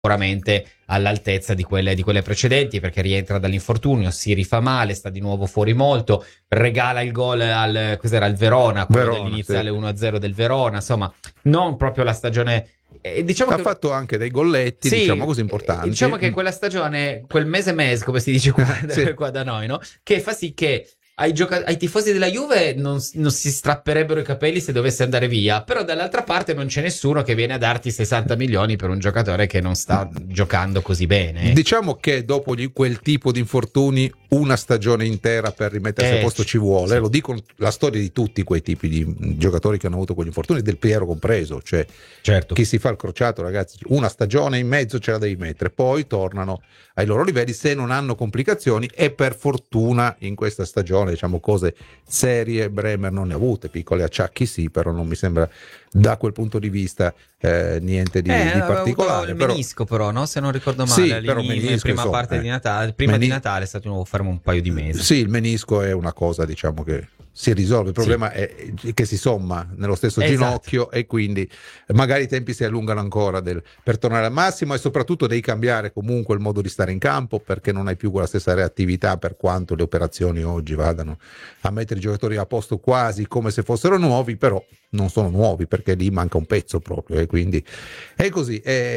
sicuramente all'altezza di quelle precedenti, perché rientra dall'infortunio, si rifà male, sta di nuovo fuori molto, regala il gol al Verona, quello dell'iniziale 1-0 del Verona, insomma non proprio la stagione, diciamo ha che fatto anche dei golletti, sì, diciamo così, importanti. Diciamo che quella stagione, quel mese come si dice qua, sì, qua da noi, no? Che fa sì che ai tifosi della Juve non si strapperebbero i capelli se dovesse andare via, però dall'altra parte non c'è nessuno che viene a darti 60 milioni per un giocatore che non sta giocando così bene. Diciamo che dopo quel tipo di infortuni una stagione intera per rimettersi a posto ci vuole, sì. Lo dico la storia di tutti quei tipi di giocatori che hanno avuto quegli infortuni, Del Piero compreso, cioè certo. Chi si fa il crociato, ragazzi, una stagione in mezzo ce la devi mettere, poi tornano ai loro livelli se non hanno complicazioni, e per fortuna in questa stagione, diciamo, cose serie Bremer non ne ha avute, piccoli acciacchi sì, però non mi sembra da quel punto di vista niente di particolare. Il menisco però, no? Se non ricordo male, sì, però menisco, prima insomma, parte di Natale, prima di Natale è stato di nuovo fermo un paio di mesi. Sì, il menisco è una cosa, diciamo, che si risolve, il problema è che si somma nello stesso ginocchio, e quindi magari i tempi si allungano ancora per tornare al massimo, e soprattutto devi cambiare comunque il modo di stare in campo, perché non hai più quella stessa reattività, per quanto le operazioni oggi vadano a mettere i giocatori a posto quasi come se fossero nuovi, però non sono nuovi, perché lì manca un pezzo proprio, e quindi è così.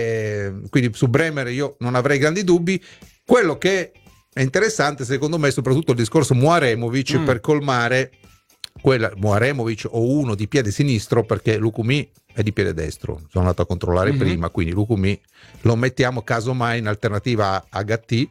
Quindi su Bremer io non avrei grandi dubbi. Quello che è interessante secondo me è soprattutto il discorso Muaremovic, per colmare quella Muaremovic o uno di piede sinistro, perché Lukumi è di piede destro, sono andato a controllare prima, quindi Lukumi lo mettiamo casomai in alternativa a Gatti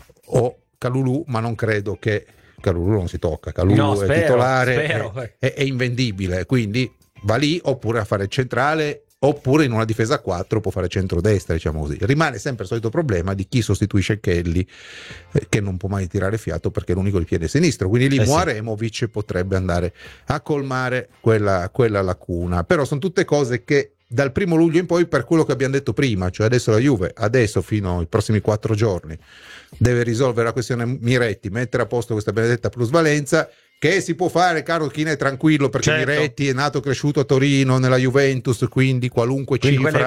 o Kalulu, ma non credo che Kalulu non si tocca, Kalulu è titolare, è invendibile, quindi va lì, oppure a fare centrale, oppure in una difesa a 4 può fare centrodestra, diciamo così. Rimane sempre il solito problema di chi sostituisce Kelly, che non può mai tirare fiato perché è l'unico di piede sinistro, quindi lì Muaremovic potrebbe andare a colmare quella lacuna. Però sono tutte cose che dal 1 luglio in poi, per quello che abbiamo detto prima, cioè adesso la Juve, fino ai prossimi 4 giorni, deve risolvere la questione Miretti, mettere a posto questa benedetta plusvalenza, che si può fare, caro Chinè, tranquillo, perché Miretti è nato e cresciuto a Torino, nella Juventus, quindi qualunque cifra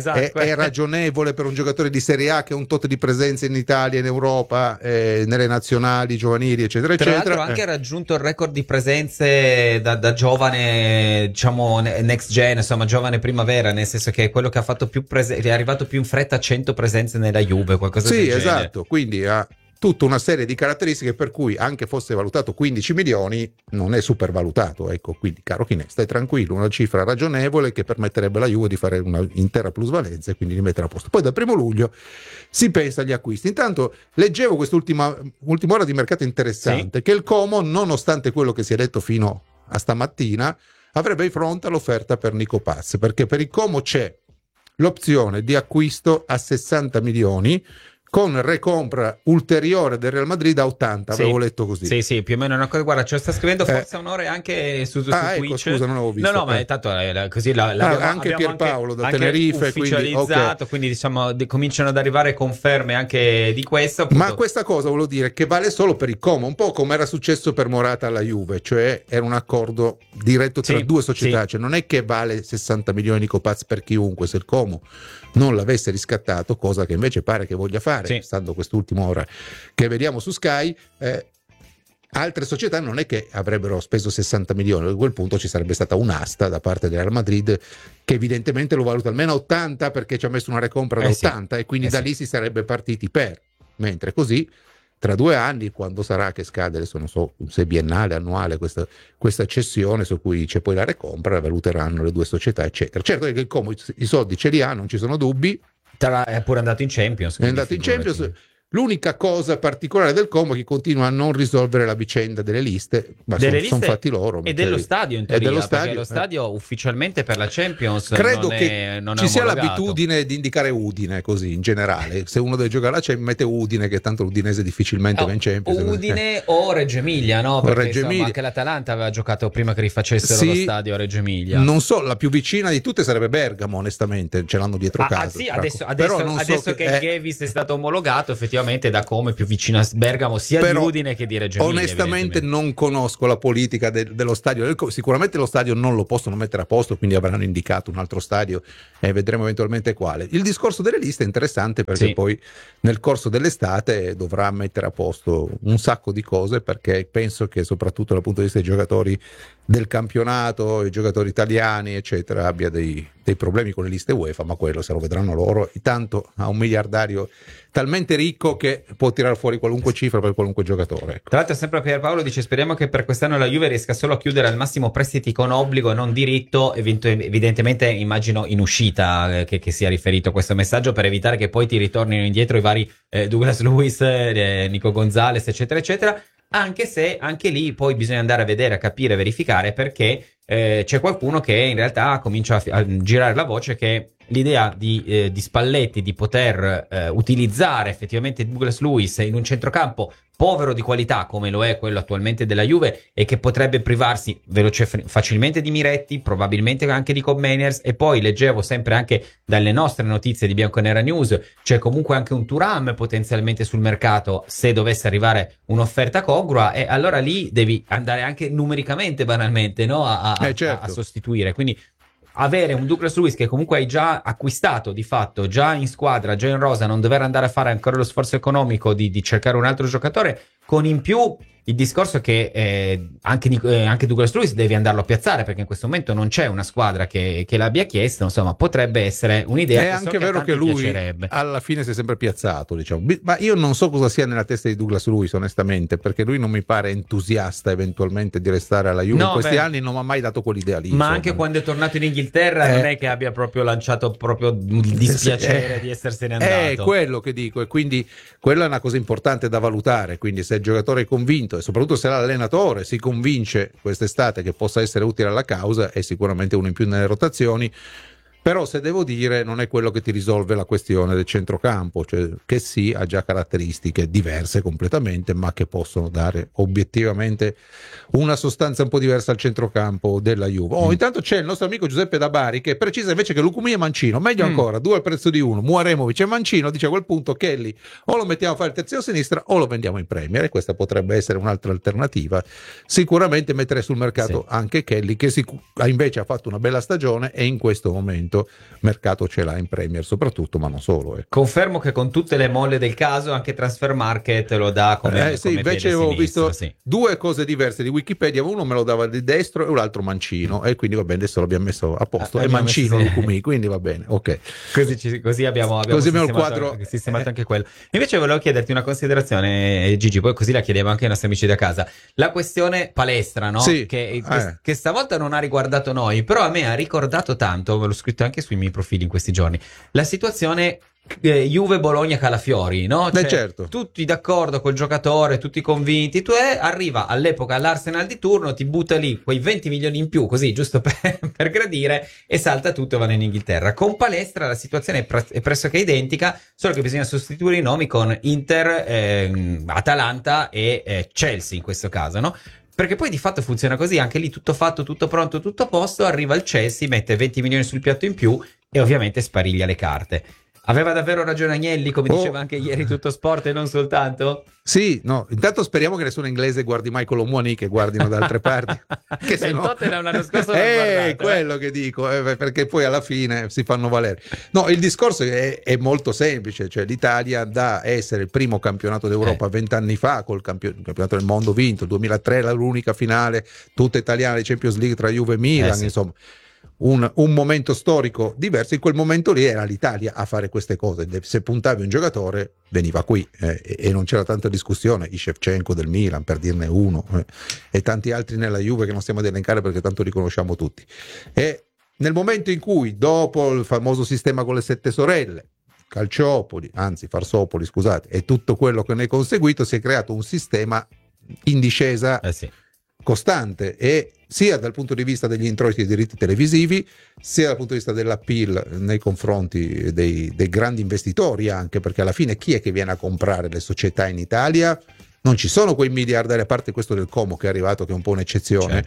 è ragionevole per un giocatore di Serie A che ha un tot di presenze in Italia, in Europa, nelle nazionali, giovanili, eccetera, Tra eccetera. l'altro anche raggiunto il record di presenze da giovane, diciamo, next gen, insomma, giovane primavera, nel senso che è quello che ha fatto è arrivato più in fretta a 100 presenze nella Juve, qualcosa del genere. Sì, esatto, quindi ha tutta una serie di caratteristiche per cui, anche fosse valutato 15 milioni, non è supervalutato, ecco. Quindi, caro Chinè, stai tranquillo, una cifra ragionevole che permetterebbe alla Juve di fare una intera plusvalenza e quindi di mettere a posto. Poi dal 1 luglio si pensa agli acquisti. Intanto leggevo quest'ultima ora di mercato interessante, che il Como, nonostante quello che si è detto fino a stamattina, avrebbe di fronte all'offerta per Nico Paz, perché per il Como c'è l'opzione di acquisto a 60 milioni con recompra ulteriore del Real Madrid a 80, avevo letto così. Sì, più o meno una cosa. Guarda, ce lo sta scrivendo forse Onore anche su Twitch. Ecco, scusa, non avevo visto. No, ma tanto così anche Pierpaolo da Tenerife, ufficializzato, quindi diciamo cominciano ad arrivare conferme anche di questo. Appunto. Ma questa cosa volevo dire che vale solo per il Como, un po' come era successo per Morata alla Juve, cioè era un accordo diretto tra due società, cioè non è che vale 60 milioni di Copaz per chiunque, se il Como non l'avesse riscattato, cosa che invece pare che voglia fare, stando quest'ultima ora che vediamo su Sky, altre società non è che avrebbero speso 60 milioni, a quel punto ci sarebbe stata un'asta da parte del Real Madrid che evidentemente lo valuta almeno a 80 perché ci ha messo una recompra da 80 e quindi da lì si sarebbe partiti mentre così tra 2 anni, quando sarà che scade, adesso non so se biennale, annuale, questa cessione su cui c'è poi la recompra, la valuteranno le due società, eccetera. Certo è che il Como i soldi ce li ha, non ci sono dubbi. È pure andato in Champions. È andato in Champions. L'unica cosa particolare del Como è che continua a non risolvere la vicenda delle liste, ma sono fatti loro. E dello stadio, in teoria, perché lo stadio ufficialmente per la Champions credo non che non ci è sia omologato. l'abitudine di indicare Udine così in generale. Se uno deve giocare là mette Udine, che tanto l'Udinese difficilmente va in Champions. Udine o Reggio Emilia, no? Perché Reggio Emilia. anche l'Atalanta aveva giocato prima che rifacessero lo stadio a Reggio Emilia. Non so, la più vicina di tutte sarebbe Bergamo, onestamente, ce l'hanno dietro casa. Sì, adesso che Gevis è stato omologato, effettivamente effettivamente da come più vicino a Bergamo sia di Udine che di Reggio Emilia. Onestamente non conosco la politica dello stadio, sicuramente lo stadio non lo possono mettere a posto, quindi avranno indicato un altro stadio e vedremo eventualmente quale. Il discorso delle liste è interessante perché poi nel corso dell'estate dovrà mettere a posto un sacco di cose, perché penso che soprattutto dal punto di vista dei giocatori del campionato, i giocatori italiani eccetera, abbia dei problemi con le liste UEFA, ma quello se lo vedranno loro. Tanto ha un miliardario talmente ricco che può tirare fuori qualunque cifra per qualunque giocatore, ecco. Tra l'altro sempre Pierpaolo dice: speriamo che per quest'anno la Juve riesca solo a chiudere al massimo prestiti con obbligo e non diritto, evidentemente immagino in uscita che sia riferito questo messaggio, per evitare che poi ti ritornino indietro i vari Douglas Luiz, Nico Gonzalez eccetera eccetera, anche se anche lì poi bisogna andare a vedere, a capire, verificare, perché c'è qualcuno che in realtà comincia a girare la voce che l'idea di Spalletti di poter utilizzare effettivamente Douglas Luiz in un centrocampo povero di qualità come lo è quello attualmente della Juve, e che potrebbe privarsi facilmente di Miretti, probabilmente anche di Cobb Mainers, e poi leggevo sempre anche dalle nostre notizie di Bianconera News c'è comunque anche un Thuram potenzialmente sul mercato se dovesse arrivare un'offerta congrua, e allora lì devi andare anche numericamente banalmente, no? a sostituire, quindi avere un Douglas Luiz che comunque hai già acquistato di fatto, già in squadra, già in rosa, non dover andare a fare ancora lo sforzo economico di cercare un altro giocatore, con in più il discorso che anche Douglas Luiz devi andarlo a piazzare, perché in questo momento non c'è una squadra che l'abbia chiesto, insomma potrebbe essere un'idea. È anche vero che lui piacerebbe. Alla fine si è sempre piazzato, diciamo, ma io non so cosa sia nella testa di Douglas Luiz onestamente, perché lui non mi pare entusiasta eventualmente di restare alla Juve, in questi anni non mi ha mai dato quell'idea lì, ma insomma. Anche quando è tornato in Inghilterra non è che abbia proprio lanciato proprio il dispiacere di essersene andato. È quello che dico, e quindi quella è una cosa importante da valutare, quindi se il giocatore è convinto e soprattutto se l'allenatore si convince quest'estate che possa essere utile alla causa, è sicuramente uno in più nelle rotazioni. Però se devo dire non è quello che ti risolve la questione del centrocampo, cioè che sì, ha già caratteristiche diverse completamente, ma che possono dare obiettivamente una sostanza un po' diversa al centrocampo della Juve. Intanto c'è il nostro amico Giuseppe da Bari che precisa invece che Lucumí e Mancino, meglio ancora, 2 al prezzo di 1, Muaremovic e Mancino, dice a quel punto Kelly o lo mettiamo a fare il terzino a sinistra o lo vendiamo in Premier, e questa potrebbe essere un'altra alternativa. Sicuramente mettere sul mercato anche Kelly, che invece ha fatto una bella stagione e in questo momento mercato ce l'ha in Premier soprattutto, ma non solo. Confermo che con tutte le molle del caso anche Transfer Market lo dà come sì, invece avevo visto 2 cose diverse di Wikipedia, uno me lo dava di destro e l'altro Mancino, e quindi va bene, adesso l'abbiamo messo a posto, e Mancino Lucumí, quindi va bene, ok. Così abbiamo il quadro sistemato anche quello. Invece volevo chiederti una considerazione, Gigi, poi così la chiedevo anche ai nostri amici da casa, la questione palestra, no? Sì, che stavolta non ha riguardato noi, però a me ha ricordato tanto, ve l'ho scritto anche sui miei profili in questi giorni, la situazione Juve Bologna Calafiori, no? Cioè, certo. Tutti d'accordo col giocatore, tutti convinti, arriva all'epoca all'Arsenal di turno, ti butta lì quei 20 milioni in più così giusto per gradire, e salta tutto e vanno in Inghilterra. Con Palestra la situazione è pressoché identica, solo che bisogna sostituire i nomi con Inter, Atalanta e Chelsea in questo caso, no? Perché poi di fatto funziona così, anche lì tutto fatto, tutto pronto, tutto a posto, arriva il Chelsea, mette 20 milioni sul piatto in più e ovviamente spariglia le carte. Aveva davvero ragione Agnelli, come diceva anche ieri Tutto Sport e non soltanto? Sì, no, intanto speriamo che nessuno inglese guardi Michael Omuani, che guardino da altre parti. Che se no... Tottenham l'anno scorso è quello che dico, perché poi alla fine si fanno valere. No, il discorso è molto semplice, cioè l'Italia da essere il primo campionato d'Europa 20 anni fa, col campionato del mondo vinto, il 2003 l'unica finale tutta italiana di Champions League tra Juve e Milan, insomma. Un momento storico diverso. In quel momento lì era l'Italia a fare queste cose, se puntavi un giocatore veniva qui, e non c'era tanta discussione. I Shevchenko del Milan, per dirne uno, e tanti altri nella Juve che non stiamo ad elencare perché tanto li conosciamo tutti. E nel momento in cui, dopo il famoso sistema con le 7 sorelle, Farsopoli, scusate, e tutto quello che ne è conseguito, si è creato un sistema in discesa costante, e sia dal punto di vista degli introiti dei diritti televisivi, sia dal punto di vista dell'appeal nei confronti dei grandi investitori, anche perché alla fine chi è che viene a comprare le società in Italia? Non ci sono quei miliardari, a parte questo del Como che è arrivato, che è un po' un'eccezione,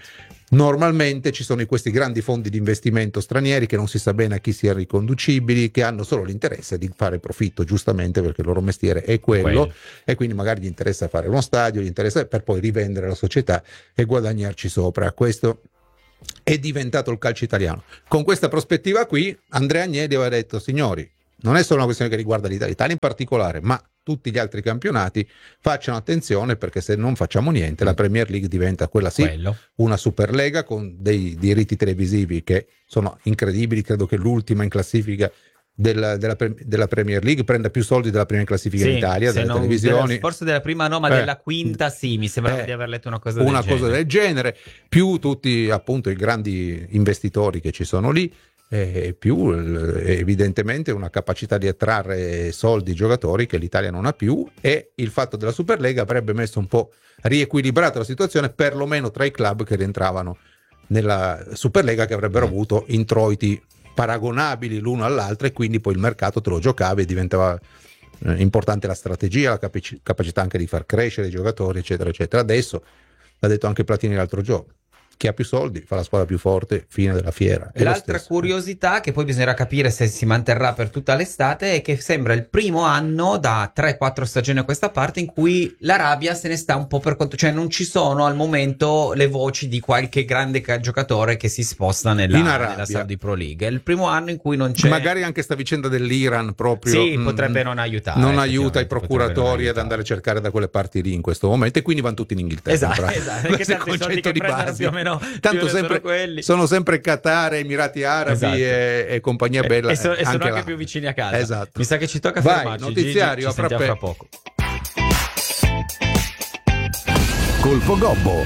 Normalmente ci sono questi grandi fondi di investimento stranieri che non si sa bene a chi siano riconducibili, che hanno solo l'interesse di fare profitto, giustamente, perché il loro mestiere è quello. E quindi magari gli interessa fare uno stadio, gli interessa per poi rivendere la società e guadagnarci sopra. Questo è diventato il calcio italiano. Con questa prospettiva qui Andrea Agnelli aveva detto: signori, non è solo una questione che riguarda l'Italia in particolare, ma tutti gli altri campionati facciano attenzione, perché se non facciamo niente la Premier League diventa quella una Superlega con dei diritti televisivi che sono incredibili. Credo che l'ultima in classifica della Premier League prenda più soldi della prima in classifica in Italia, delle televisioni. Forse della prima no, ma della quinta sì, mi sembra di aver letto una cosa del genere. Più tutti appunto i grandi investitori che ci sono lì, più evidentemente una capacità di attrarre soldi, giocatori che l'Italia non ha più, e il fatto della Superlega avrebbe messo un po' riequilibrata la situazione, perlomeno tra i club che rientravano nella Superlega, che avrebbero avuto introiti paragonabili l'uno all'altro, e quindi poi il mercato te lo giocavi e diventava importante la strategia, la capacità anche di far crescere i giocatori, eccetera eccetera. Adesso, l'ha detto anche Platini l'altro giorno, chi ha più soldi fa la squadra più forte, fine della fiera. L'altra curiosità, che poi bisognerà capire se si manterrà per tutta l'estate, è che sembra il primo anno da 3-4 stagioni a questa parte in cui l'Arabia se ne sta un po' per conto, cioè non ci sono al momento le voci di qualche grande giocatore che si sposta nella Saudi Pro League. È il primo anno in cui non c'è. Magari anche sta vicenda dell'Iran proprio potrebbe non aiutare. Non aiuta i procuratori ad andare a cercare da quelle parti lì in questo momento, e quindi vanno tutti in Inghilterra. Esatto, perché tanto i soldi che prendono più o meno. Tanto sono sempre Qatar, Emirati Arabi e compagnia bella, e sono anche più vicini a casa. Esatto. Mi sa che ci tocca fermarci. Notiziario, Gigi, fra poco. Colpo Gobbo.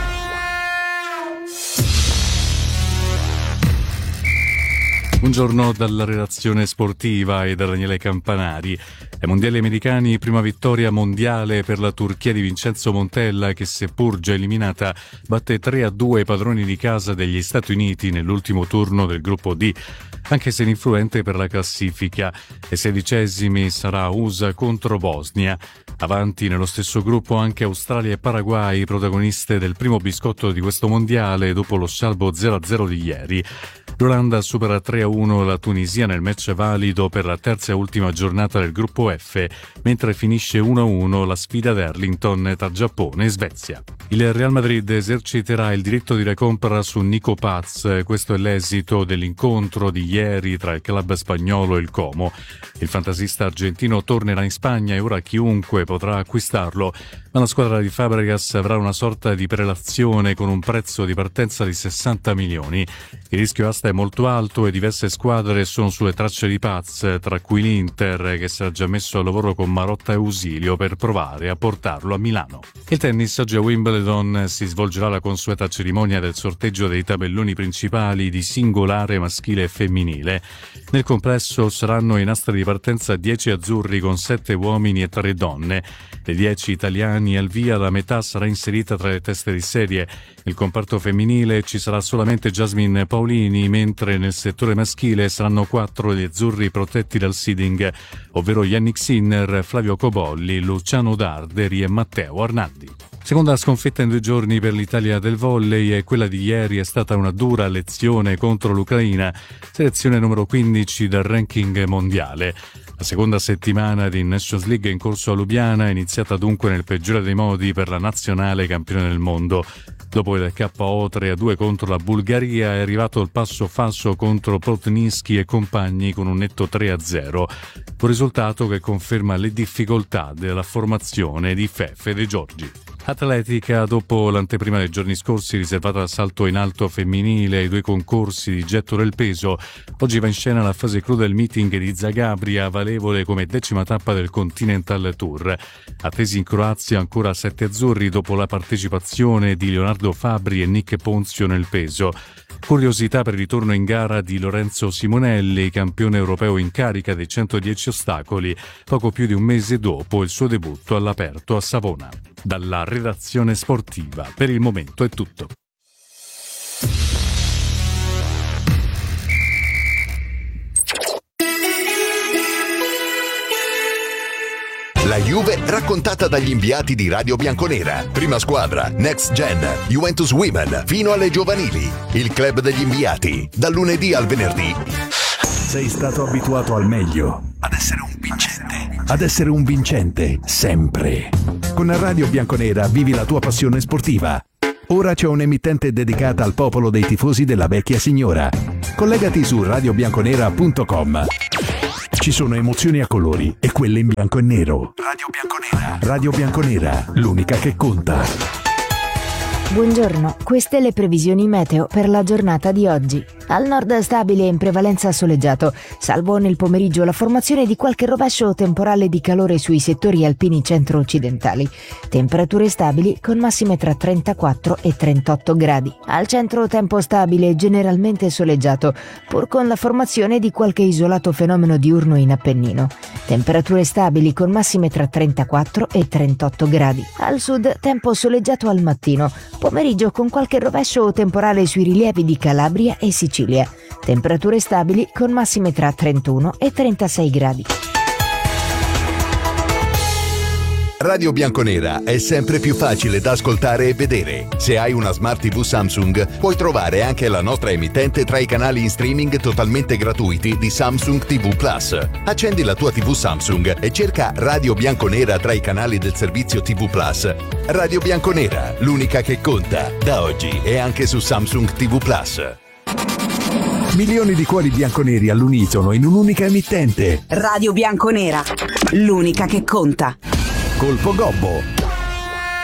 Buongiorno dalla redazione sportiva e da Daniele Campanari. Ai mondiali americani, prima vittoria mondiale per la Turchia di Vincenzo Montella, che seppur già eliminata batte 3-2 i padroni di casa degli Stati Uniti nell'ultimo turno del gruppo D, anche se ininfluente per la classifica. Ai 16esimi sarà USA contro Bosnia. Avanti nello stesso gruppo anche Australia e Paraguay, protagoniste del primo biscotto di questo mondiale dopo lo salvo 0-0 di ieri. L'Olanda supera 3-1 la Tunisia nel match valido per la terza e ultima giornata del gruppo F, mentre finisce 1-1 la sfida ad Arlington tra Giappone e Svezia. Il Real Madrid eserciterà il diritto di recompra su Nico Paz. Questo è l'esito dell'incontro di ieri tra il club spagnolo e il Como. Il fantasista argentino tornerà in Spagna e ora chiunque potrà acquistarlo, ma la squadra di Fabregas avrà una sorta di prelazione con un prezzo di partenza di 60 milioni. Il rischio asta è molto alto e diverse squadre sono sulle tracce di Paz, tra cui l'Inter, che si è già messo al lavoro con Marotta e Ausilio per provare a portarlo a Milano. Il tennis, oggi a Wimbledon si svolgerà la consueta cerimonia del sorteggio dei tabelloni principali di singolare maschile e femminile. Nel complesso saranno in asta di partenza 10 azzurri con 7 uomini e 3 donne. Dei 10 italiani al via, la metà sarà inserita tra le teste di serie. Nel comparto femminile ci sarà solamente Jasmine Paolini, mentre nel settore maschile saranno 4 gli azzurri protetti dal seeding, ovvero Yannick Sinner, Flavio Cobolli, Luciano Darderi e Matteo Arnaldi. Seconda sconfitta in 2 giorni per l'Italia del volley, e quella di ieri è stata una dura lezione contro l'Ucraina, selezione numero 15 del ranking mondiale. La seconda settimana di Nations League in corso a Lubiana è iniziata dunque nel peggiore dei modi per la nazionale campione del mondo. Dopo il KO 3-2 contro la Bulgaria è arrivato il passo falso contro Plotnitsky e compagni con un netto 3-0, un risultato che conferma le difficoltà della formazione di Fefe De Giorgi. Atletica, dopo l'anteprima dei giorni scorsi riservata al salto in alto femminile e ai 2 concorsi di getto del peso, oggi va in scena la fase clou del meeting di Zagabria, valevole come 10ª tappa del Continental Tour. Attesi in Croazia ancora 7 azzurri dopo la partecipazione di Leonardo Fabri e Nick Ponzio nel peso. Curiosità per il ritorno in gara di Lorenzo Simonelli, campione europeo in carica dei 110 ostacoli, poco più di un mese dopo il suo debutto all'aperto a Savona. Dalla redazione sportiva, per il momento è tutto. La Juve raccontata dagli inviati di Radio Bianconera. Prima squadra, Next Gen, Juventus Women, fino alle giovanili. Il club degli inviati, dal lunedì al venerdì. Sei stato abituato al meglio. Ad essere un vincente. Ad essere un vincente, sempre. Con Radio Bianconera vivi la tua passione sportiva. Ora c'è un'emittente dedicata al popolo dei tifosi della vecchia signora. Collegati su radiobianconera.com. Ci sono emozioni a colori e quelle in bianco e nero. Radio Bianconera. Radio Bianconera, l'unica che conta. Buongiorno, queste le previsioni meteo per la giornata di oggi. Al nord stabile e in prevalenza soleggiato, salvo nel pomeriggio la formazione di qualche rovescio temporale di calore sui settori alpini centro-occidentali. Temperature stabili con massime tra 34 e 38 gradi. Al centro tempo stabile, generalmente soleggiato, pur con la formazione di qualche isolato fenomeno diurno in Appennino. Temperature stabili con massime tra 34 e 38 gradi. Al sud tempo soleggiato al mattino, pomeriggio con qualche rovescio o temporale sui rilievi di Calabria e Sicilia. Temperature stabili con massime tra 31 e 36 gradi. Radio Bianconera è sempre più facile da ascoltare e vedere. Se hai una Smart TV Samsung, puoi trovare anche la nostra emittente tra i canali in streaming totalmente gratuiti di Samsung TV Plus. Accendi la tua TV Samsung e cerca Radio Bianconera tra i canali del servizio TV Plus. Radio Bianconera, l'unica che conta. Da oggi è anche su Samsung TV Plus. Milioni di cuori bianconeri all'unisono in un'unica emittente. Radio Bianconera, l'unica che conta. Colpo Gobbo.